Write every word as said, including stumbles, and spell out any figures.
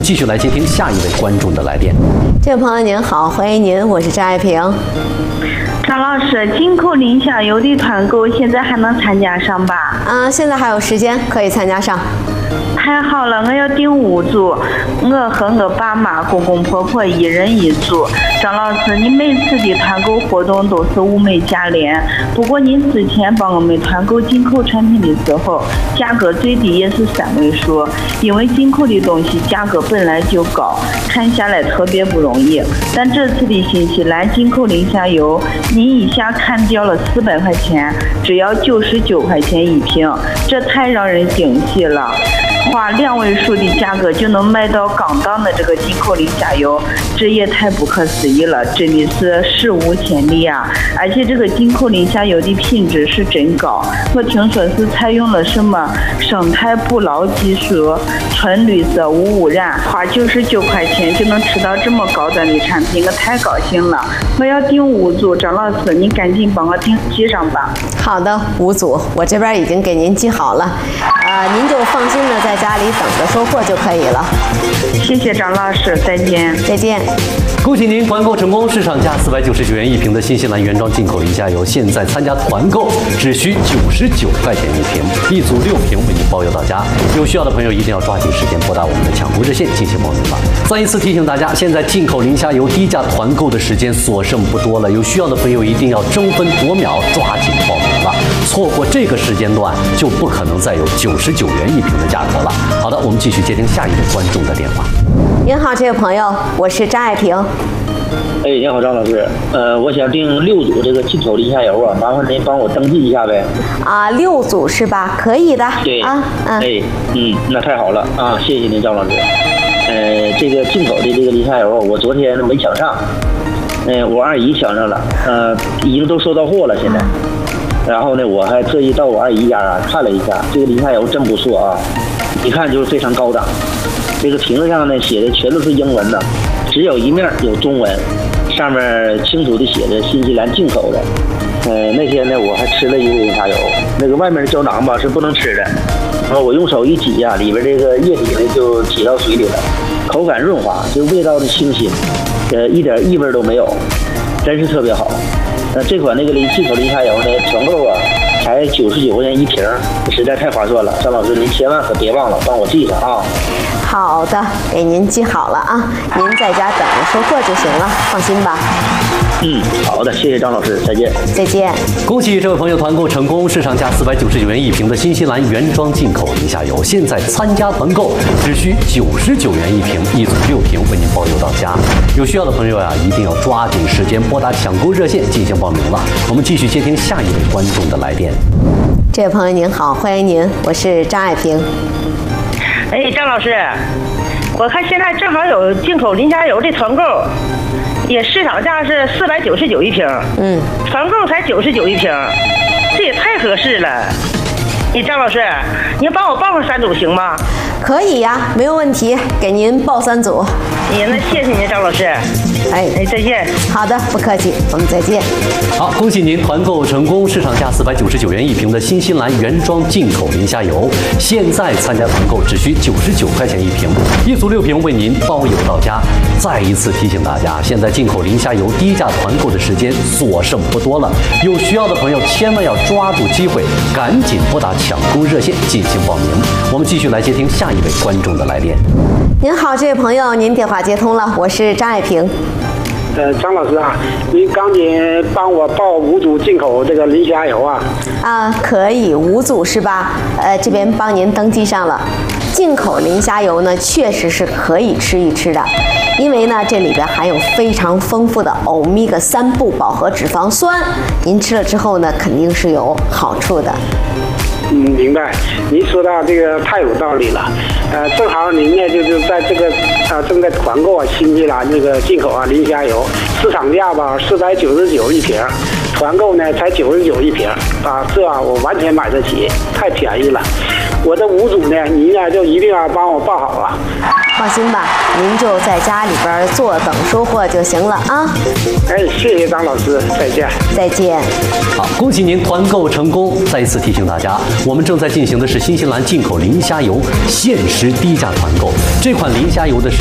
继续来接听下一位观众的来电。 这位朋友您好，欢迎您，我是张爱萍。 张老师，进口林香油的团购现在还能参加上吧？ 啊、呃，现在还有时间，可以参加上。 太好了，我要订五组，我和我爸妈、公公婆婆一人一组。张老师，你每次的团购活动都是物美价廉，不过您之前帮我们团购进口产品的时候，价格最低也是三位数，因为进口的东西价格本来就高，看下来特别不容易。但这次的新西兰进口林香油，您一下砍掉了四百块钱，只要九十九块钱一瓶，这太让人惊喜了。花两位数的价格就能买到港档的这个进口林香油，这也太不可思议了，真的是史无前例啊！而且这个进口林香油的品质是真高，我听说是采用了什么生态捕捞技术，纯绿色无污染，花九十九块钱就能吃到这么高端的产品，我太高兴了！我要订五组，张老师你赶紧帮我订记上吧。 好的，五组，我这边已经给您记好了，呃，您就放心的在家里等着收货就可以了。 谢谢张老师，再见。 再见。 恭喜您团购成功，市场价四百九十九元一瓶的新西兰原装进口林香油，现在参加团购只需九十九块钱一瓶，一组六瓶为您包邮到家。有需要的朋友一定要抓紧时间拨打我们的抢购热线进行报名吧。再一次提醒大家，现在进口林香油低价团购的时间所剩不多了，有需要的朋友一定要争分夺秒，抓紧报名了。错过这个时间段，就不可能再有九十九元一瓶的价格了。好的，我们继续接听下一位观众的电话。 您好，这位朋友，我是张爱萍。 哎，你好，张老师。呃，我想订六组这个进口林香油啊，麻烦您帮我登记一下呗。 啊，六组是吧？可以的。 对啊，嗯。 哎，嗯，那太好了啊，谢谢您，张老师。呃，这个进口的这个林香油，我昨天没抢上，呃，我二姨抢上了，呃，已经都收到货了，现在。然后呢，我还特意到我二姨家啊看了一下，这个林香油真不错啊，一看就是非常高档。这个瓶子上呢写的全都是英文的，只有一面有中文，上面清楚的写着新西兰进口的。呃，那天呢我还吃了一个林香油，那个外面的胶囊吧是不能吃的，然后我用手一挤呀、啊，里边这个液体呢就挤到水里了，口感润滑，就味道的清新，呃，一点异味都没有，真是特别好。呃，这款那个林进口林香油呢，团购啊才九十九块钱一瓶，实在太划算了。张老师，您千万可别忘了帮我记上啊。 好的，给您记好了啊，您在家等着收货就行了，放心吧。 嗯，好的，谢谢张老师，再见。 再见。 恭喜这位朋友团购成功，市场价四百九十九元一瓶的新西兰原装进口林香油，现在参加团购只需九十九元一瓶，一组六瓶为您包邮到家。有需要的朋友呀、啊，一定要抓紧时间拨打抢购热线进行报名了。我们继续接听下一位观众的来电。 这位朋友您好，欢迎您，我是张爱萍。 哎，张老师，我看现在正好有进口林香油的团购，也市场价是四百九十九一瓶， 嗯， 团购才九十九一瓶，这也太合适了。哎，张老师，您帮我报上三组行吗？ 可以呀，没有问题，给您报三组。 哎呀，那谢谢您，张老师。 哎哎，再见。 好的，不客气，我们再见。 好，恭喜您团购成功，市场价四百九十九元一瓶的新西兰原装进口林香油，现在参加团购只需九十九块钱一瓶，一组六瓶为您包邮到家。再一次提醒大家，现在进口林香油低价团购的时间所剩不多了，有需要的朋友千万要抓住机会，赶紧拨打抢购热线进行报名。我们继续来接听下一位观众的来电。 您好，这位朋友，您电话接通了，我是张爱萍。 呃，张老师啊，您赶紧帮我报五组进口这个林香油啊。 啊，可以，五组是吧？呃，这边帮您登记上了。进口林香油呢，确实是可以吃一吃的，因为呢，这里边含有非常丰富的欧米伽三不饱和脂肪酸，您吃了之后呢，肯定是有好处的。 嗯，明白。您说的这个太有道理了。呃，正好您呢就是在这个啊正在团购啊新西兰这个进口啊林香油，市场价吧四百九十九一瓶，团购呢才九十九一瓶啊，这啊我完全买得起，太便宜了。我这五组呢，您呢就一定要帮我报好啊。 放心吧，您就在家里边坐等收货就行了啊。 哎，谢谢张老师，再见。 再见。 好，恭喜您团购成功！再一次提醒大家，我们正在进行的是新西兰进口磷虾油限时低价团购，这款磷虾油的